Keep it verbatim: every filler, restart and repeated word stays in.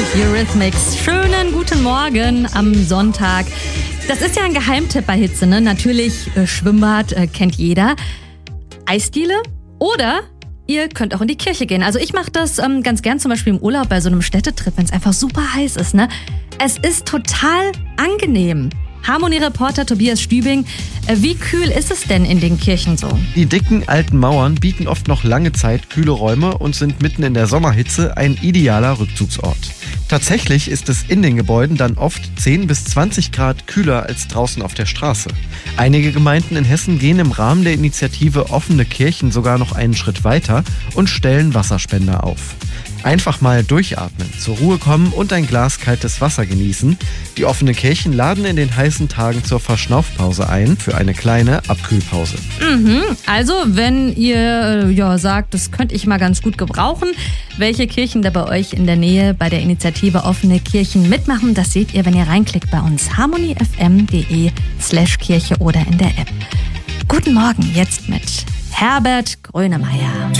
Eurythmics. Schönen guten Morgen am Sonntag. Das ist ja ein Geheimtipp bei Hitze, ne? Natürlich äh, Schwimmbad, äh, kennt jeder. Eisdiele oder ihr könnt auch in die Kirche gehen. Also ich mache das ähm, ganz gern zum Beispiel im Urlaub bei so einem Städtetrip, wenn es einfach super heiß ist, ne? Es ist total angenehm. Harmonie-Reporter Tobias Stübing, äh, wie kühl ist es denn in den Kirchen so? Die dicken alten Mauern bieten oft noch lange Zeit kühle Räume und sind mitten in der Sommerhitze ein idealer Rückzugsort. Tatsächlich ist es in den Gebäuden dann oft zehn bis zwanzig Grad kühler als draußen auf der Straße. Einige Gemeinden in Hessen gehen im Rahmen der Initiative Offene Kirchen sogar noch einen Schritt weiter und stellen Wasserspender auf. Einfach mal durchatmen, zur Ruhe kommen und ein Glas kaltes Wasser genießen. Die offenen Kirchen laden in den heißen Tagen zur Verschnaufpause ein, für eine kleine Abkühlpause. Mhm, also wenn ihr ja, sagt, das könnte ich mal ganz gut gebrauchen, welche Kirchen da bei euch in der Nähe bei der Initiative Offene Kirchen mitmachen, das seht ihr, wenn ihr reinklickt bei uns harmoniefm.de slash Kirche oder in der App. Guten Morgen, jetzt mit Herbert Grönemeyer.